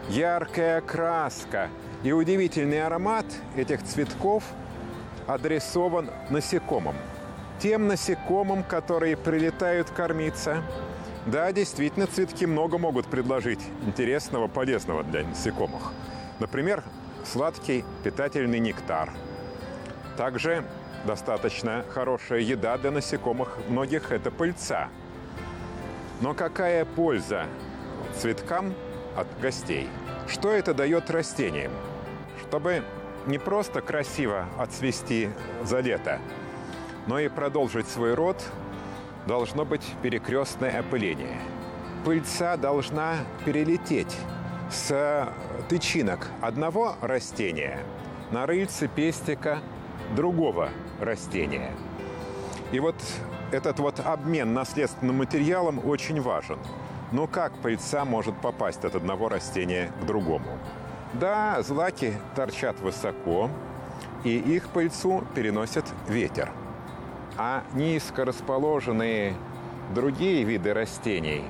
яркая краска и удивительный аромат этих цветков адресован насекомым. Тем насекомым, которые прилетают кормиться. Да, действительно, цветки много могут предложить интересного, полезного для насекомых. Например, сладкий питательный нектар. Также достаточно хорошая еда для насекомых многих – это пыльца. Но какая польза цветкам от гостей? Что это дает растениям? Чтобы не просто красиво отцвести за лето, но и продолжить свой род, должно быть перекрестное опыление. Пыльца должна перелететь с тычинок одного растения на рыльце пестика другого растения. И вот этот вот обмен наследственным материалом очень важен. Но как пыльца может попасть от одного растения к другому? Да, злаки торчат высоко, и их пыльцу переносит ветер. А низко расположенные другие виды растений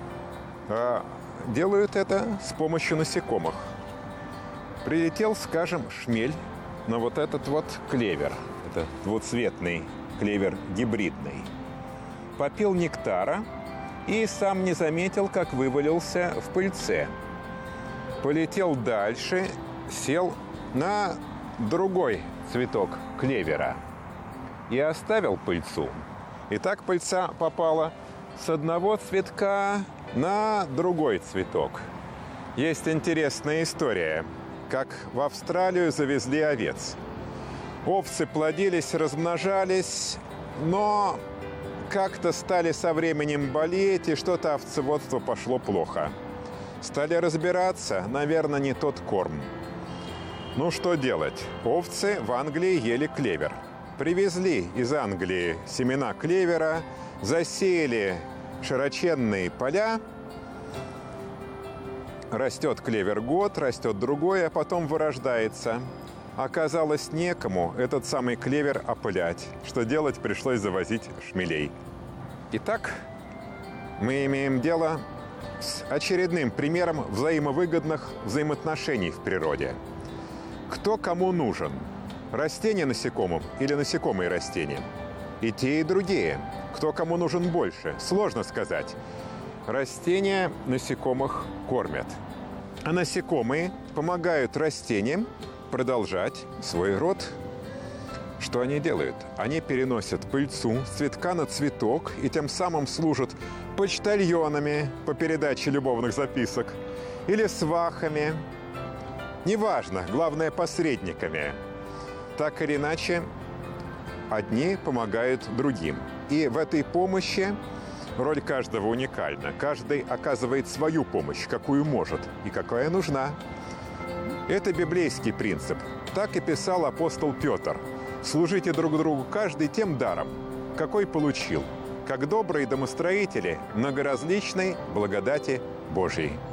делают это с помощью насекомых. Прилетел, скажем, шмель на вот этот вот клевер. Это двуцветный клевер гибридный. Попил нектара и сам не заметил, как вывалился в пыльце. Полетел дальше, сел на другой цветок клевера и оставил пыльцу. И так пыльца попала с одного цветка на другой цветок. Есть интересная история, как в Австралию завезли овец. Овцы плодились, размножались, но как-то стали со временем болеть, и что-то овцеводство пошло плохо. Стали разбираться, наверное, не тот корм. Ну, что делать? Овцы в Англии ели клевер. Привезли из Англии семена клевера, засеяли широченные поля. Растет клевер год, растет другой, а потом вырождается. Оказалось, некому этот самый клевер опылять. Что делать? Пришлось завозить шмелей. Итак, мы имеем дело с очередным примером взаимовыгодных взаимоотношений в природе. Кто кому нужен? Растения насекомым или насекомые растениям? И те, и другие. Кто кому нужен больше? Сложно сказать. Растения насекомых кормят. А насекомые помогают растениям продолжать свой род. Что они делают? Они переносят пыльцу с цветка на цветок и тем самым служат почтальонами по передаче любовных записок или свахами. Неважно, главное, посредниками. Так или иначе, одни помогают другим. И в этой помощи роль каждого уникальна. Каждый оказывает свою помощь, какую может и какая нужна. Это библейский принцип. Так и писал апостол Петр. «Служите друг другу каждый тем даром, какой получил, как добрые домостроители многоразличной благодати Божьей».